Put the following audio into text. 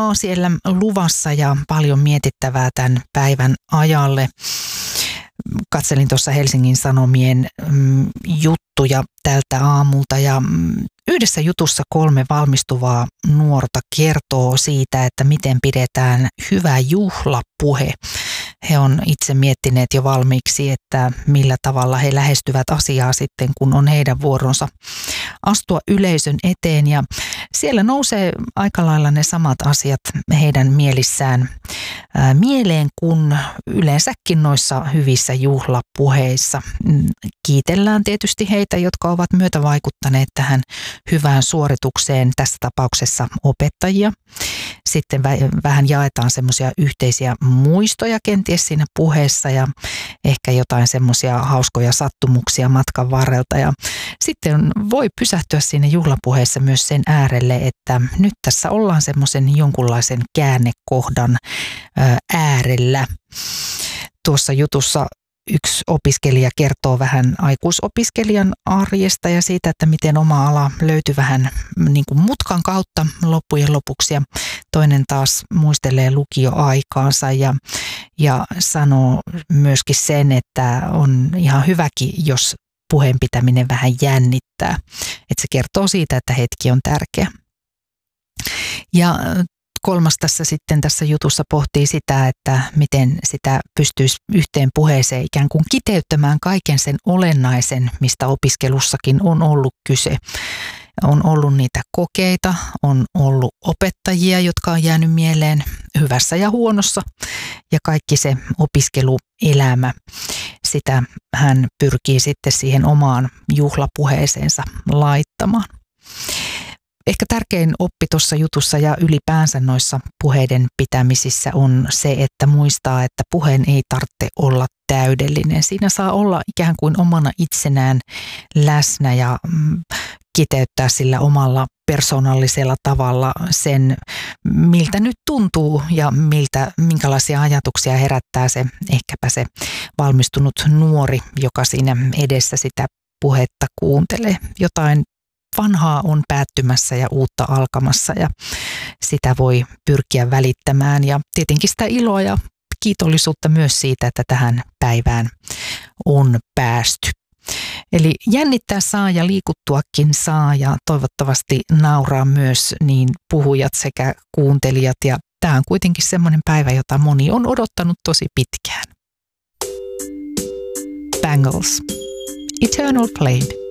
on siellä luvassa ja paljon mietittävää tämän päivän ajalle. Katselin tuossa Helsingin Sanomien juttuja tältä aamulta ja yhdessä jutussa 3 valmistuvaa nuorta kertoo siitä, että miten pidetään hyvä juhlapuhe. He on itse miettineet jo valmiiksi, että millä tavalla he lähestyvät asiaa sitten, kun on heidän vuoronsa astua yleisön eteen. Ja siellä nousee aika lailla ne samat asiat heidän mielissään mieleen kuin yleensäkin noissa hyvissä juhlapuheissa. Kiitellään tietysti heitä, jotka ovat myötävaikuttaneet tähän hyvään suoritukseen, tässä tapauksessa opettajia. Sitten vähän jaetaan semmoisia yhteisiä muistoja kenties siinä puheessa ja ehkä jotain semmoisia hauskoja sattumuksia matkan varrelta. Ja sitten voi pysähtyä siinä juhlapuheessa myös sen äärelle, että nyt tässä ollaan semmoisen jonkunlaisen käännekohdan äärellä. Tuossa jutussa yksi opiskelija kertoo vähän aikuisopiskelijan arjesta ja siitä, että miten oma ala löytyi vähän niin kuin mutkan kautta loppujen lopuksi. Ja toinen taas muistelee lukioaikaansa ja sanoo myöskin sen, että on ihan hyväkin, jos puheen pitäminen vähän jännittää. Että se kertoo siitä, että hetki on tärkeä. Ja kolmas tässä jutussa pohtii sitä, että miten sitä pystyisi yhteen puheeseen ikään kuin kiteyttämään kaiken sen olennaisen, mistä opiskelussakin on ollut kyse. On ollut niitä kokeita, on ollut opettajia, jotka on jäänyt mieleen hyvässä ja huonossa ja kaikki se opiskeluelämä. Sitä hän pyrkii sitten siihen omaan juhlapuheeseensa laittamaan. Ehkä tärkein oppi tuossa jutussa ja ylipäänsä noissa puheiden pitämisissä on se, että muistaa, että puheen ei tarvitse olla täydellinen. Siinä saa olla ikään kuin omana itsenään läsnä ja kiteyttää sillä omalla persoonallisella tavalla sen, miltä nyt tuntuu ja minkälaisia ajatuksia herättää ehkäpä se valmistunut nuori, joka siinä edessä sitä puhetta kuuntelee. Jotain vanhaa on päättymässä ja uutta alkamassa ja sitä voi pyrkiä välittämään ja tietenkin sitä iloa ja kiitollisuutta myös siitä, että tähän päivään on päästy. Eli jännittää saa ja liikuttuakin saa ja toivottavasti nauraa myös niin puhujat sekä kuuntelijat ja tämä on kuitenkin semmoinen päivä, jota moni on odottanut tosi pitkään. Bangles. Eternal Flame.